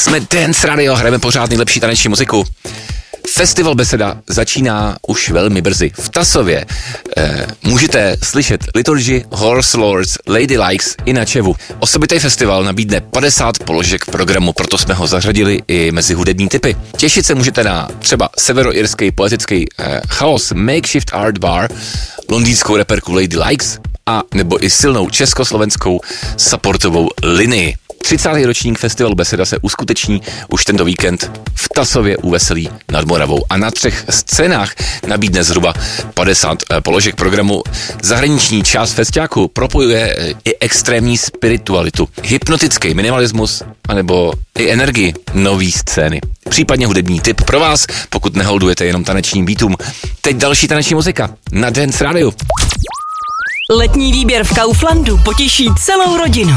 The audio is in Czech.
Jsme Dance Radio, hrajeme pořád nejlepší taneční muziku. Festival Beseda začíná už velmi brzy. V Tasově můžete slyšet Liturgy, Horse Lords, Lady Likes i na Čevu. Osobitý festival nabídne 50 položek programu, proto jsme ho zařadili i mezi hudební tipy. Těšit se můžete na třeba severoirský poetický chaos Makeshift Art Bar, londýnskou reperku Lady Likes a nebo i silnou československou supportovou linii. 30. ročník festivalu Beseda se uskuteční už tento víkend v Tasově u Veselí nad Moravou a na 3 scénách nabídne zhruba 50 položek programu. Zahraniční část festiáku propojuje i extrémní spiritualitu, hypnotický minimalismus anebo i energii nový scény. Případně hudební tip pro vás, pokud neholdujete jenom tanečním beatům. Teď další taneční muzika na Dance Radio. Letní výběr v Kauflandu potěší celou rodinu.